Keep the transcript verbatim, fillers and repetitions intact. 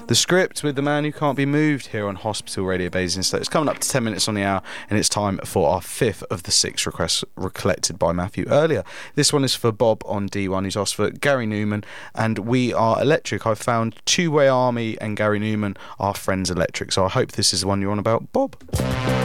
The Script with The Man Who Can't Be Moved here on Hospital Radio Basingstoke. It's coming up to ten minutes on the hour, and it's time for our fifth of the six requests collected by Matthew earlier. This one is for Bob on D one, who's asked for Gary Newman and We Are Electric. I've found Two Way Army and Gary Newman are Friends Electric, so I hope this is the one you're on about, Bob.